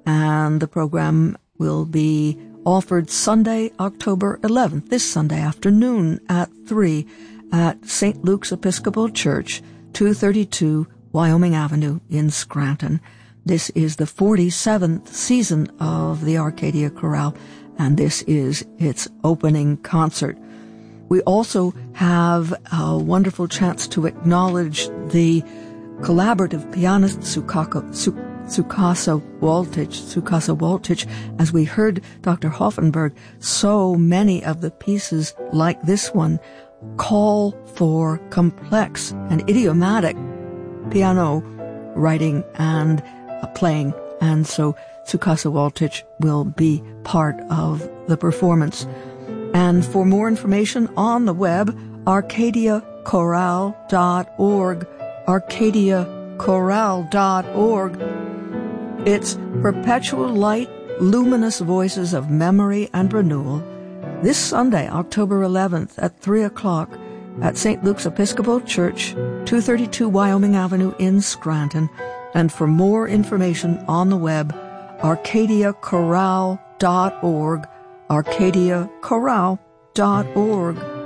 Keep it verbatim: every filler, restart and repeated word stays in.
and the program will be offered Sunday, October eleventh, this Sunday afternoon at three at Saint Luke's Episcopal Church, two thirty-two Wyoming Avenue in Scranton. This is the forty-seventh season of the Arcadia Chorale, and this is its opening concert. We also have a wonderful chance to acknowledge the collaborative pianist Sukaka, Tsukasa Waltich, Tsukasa Waltich. As we heard Doctor Hoffenberg, so many of the pieces like this one call for complex and idiomatic piano writing and uh, playing, and so Tsukasa Waltich will be part of the performance. And for more information on the web, arcadia chorale dot org, arcadia chorale dot org. It's perpetual light, luminous voices of memory and renewal, this Sunday, October eleventh at three o'clock at Saint Luke's Episcopal Church, two thirty-two Wyoming Avenue in Scranton. And for more information on the web, arcadia chorale dot org, arcadia chorale dot org.